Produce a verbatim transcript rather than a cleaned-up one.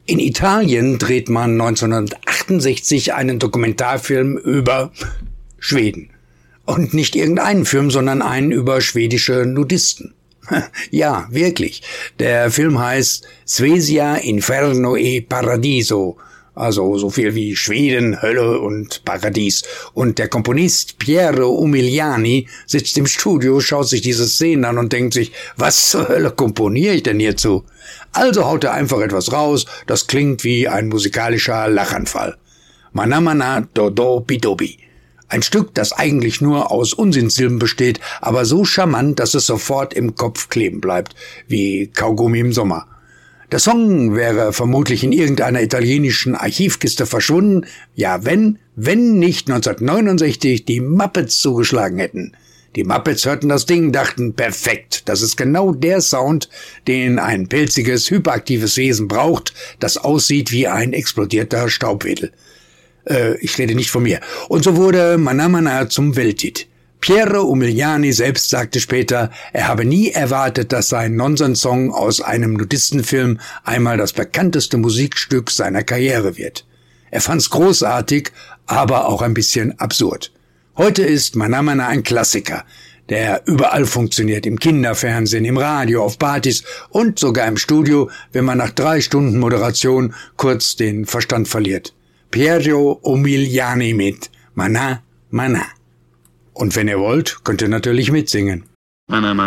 In Italien dreht man neunzehnhundertachtundsechzig einen Dokumentarfilm über Schweden. Und nicht irgendeinen Film, sondern einen über schwedische Nudisten. Ja, wirklich. Der Film heißt Svesia, Inferno e Paradiso. Also so viel wie Schweden, Hölle und Paradies. Und der Komponist Piero Umiliani sitzt im Studio, schaut sich diese Szenen an und denkt sich, was zur Hölle komponiere ich denn hierzu? Also haut er einfach etwas raus, das klingt wie ein musikalischer Lachanfall. Manamana Dodo Bidobi. Ein Stück, das eigentlich nur aus Unsinnssilben besteht, aber so charmant, dass es sofort im Kopf kleben bleibt, wie Kaugummi im Sommer. Der Song wäre vermutlich in irgendeiner italienischen Archivkiste verschwunden, ja wenn, wenn nicht neunzehnhundertneunundsechzig die Muppets zugeschlagen hätten. Die Muppets hörten das Ding, dachten, perfekt, das ist genau der Sound, den ein pelziges, hyperaktives Wesen braucht, das aussieht wie ein explodierter Staubwedel. Äh, ich rede nicht von mir. Und so wurde Manamana zum Welthit. Piero Umiliani selbst sagte später, er habe nie erwartet, dass sein Nonsens-Song aus einem Nudistenfilm einmal das bekannteste Musikstück seiner Karriere wird. Er fand's großartig, aber auch ein bisschen absurd. Heute ist Manamana ein Klassiker, der überall funktioniert, im Kinderfernsehen, im Radio, auf Partys und sogar im Studio, wenn man nach drei Stunden Moderation kurz den Verstand verliert. Piero Umiliani mit Mana, Mana. Und wenn ihr wollt, könnt ihr natürlich mitsingen. Mana, Mana.